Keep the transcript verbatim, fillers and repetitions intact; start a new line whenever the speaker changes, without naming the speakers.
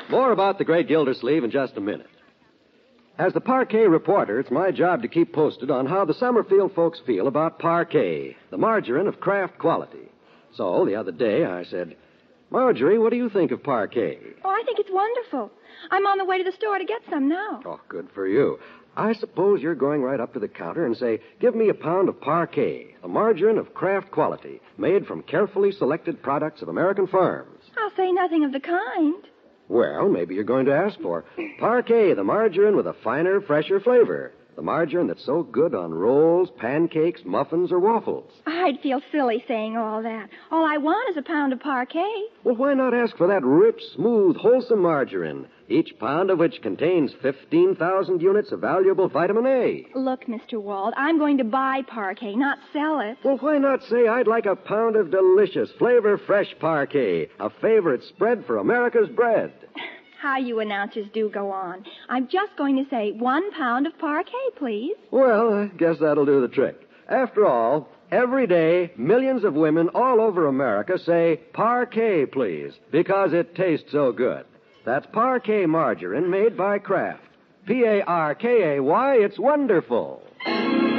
More about the great Gildersleeve in just a minute. As the Parquet reporter, it's my job to keep posted on how the Summerfield folks feel about Parquet, the margarine of craft quality. So, the other day, I said, Marjorie, what do you think of Parquet?
Oh, I think it's wonderful. I'm on the way to the store to get some now.
Oh, good for you. I suppose you're going right up to the counter and say, give me a pound of Parquet, the margarine of craft quality, made from carefully selected products of American farms.
I'll say nothing of the kind.
Well, maybe you're going to ask for Parquet, the margarine with a finer, fresher flavor. The margarine that's so good on rolls, pancakes, muffins, or waffles.
I'd feel silly saying all that. All I want is a pound of Parquet.
Well, why not ask for that rich, smooth, wholesome margarine, each pound of which contains fifteen thousand units of valuable vitamin A?
Look, Mister Wald, I'm going to buy Parquet, not sell it.
Well, why not say I'd like a pound of delicious, flavor-fresh Parquet, a favorite spread for America's bread?
How you announcers do go on. I'm just going to say one pound of Parquet, please.
Well, I guess that'll do the trick. After all, every day, millions of women all over America say, Parquet, please, because it tastes so good. That's Parquet margarine made by Kraft. P A R K A Y, it's wonderful.